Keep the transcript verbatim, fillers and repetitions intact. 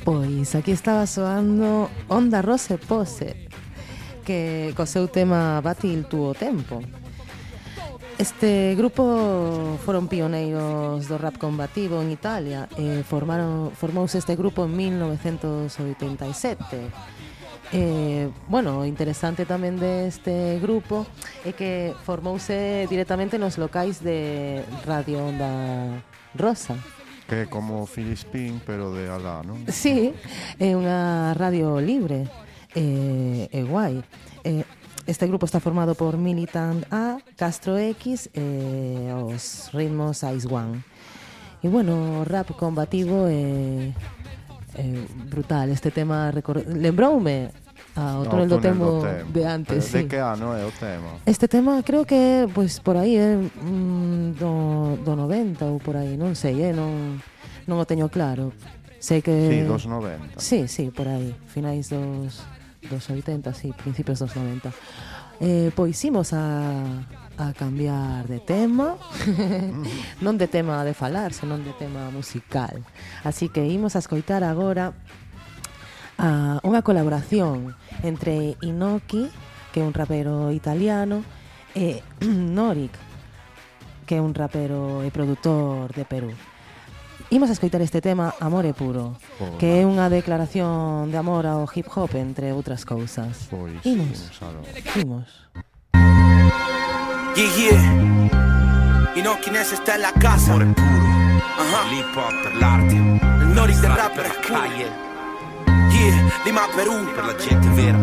Pois aquí estaba soando Onda Rose Pose, que co seu tema Batil tuvo tempo. Este grupo foron pioneiros do rap combativo en Italia e formaron, formouse este grupo en mil novecentos oitenta e sete. Eh, bueno, o interesante tamén deste grupo é que formouse directamente nos locais de Radio Onda Rosa. Que é como Filispín, pero de alá, non? Sí, é unha radio libre, é, é guai. É, este grupo está formado por Militant A, Castro X e os ritmos Ice One. E bueno, o rap combativo é, é brutal. Este tema recor- lembroume ao túnel do tempo de antes. De sí. que ano é o tema? Este tema creo que pues por aí é mm, do, do noventa ou por aí, non sei, eh, non, non o teño claro. Sei que Sí, dos noventa. Sí, sí, por aí, finais dos dos oitenta, sí, principios dos noventa. Eh, pois imos a a cambiar de tema. Non de tema de falar, senón de tema musical. Así que imos a escoitar agora a unha colaboración entre Inoki, que é un rapero italiano, e Norik, que é un rapero e produtor de Perú. Imos a escoitar este tema Amore Puro, Oh, que é unha declaración de amor ao hip hop, entre outras cousas. Pois, Imos, imos. imos. Yeah, yeah. Inoki Ness está en la casa. Amore puro. Ajá. L'hip hop per l'arte. Il Norik del rap per la calle. Yeah, Lima Perù. Per la gente vera.